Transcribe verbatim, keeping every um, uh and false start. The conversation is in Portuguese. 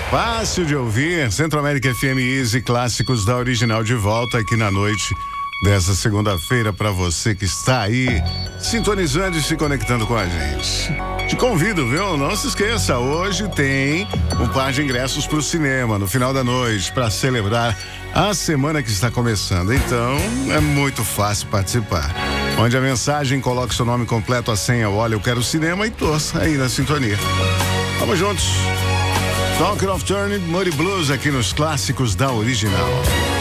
Fácil de ouvir, Centro América F M Easy, clássicos da Original de volta aqui na noite dessa segunda-feira para você que está aí sintonizando e se conectando com a gente. Te convido, viu? Não se esqueça, hoje tem um par de ingressos para o cinema no final da noite para celebrar a semana que está começando. Então, é muito fácil participar. Mande a mensagem, coloque seu nome completo, a senha, olha, eu quero cinema e torça aí na sintonia. Vamos juntos. Talking of Turning, Muddy Blues aqui nos clássicos da Original.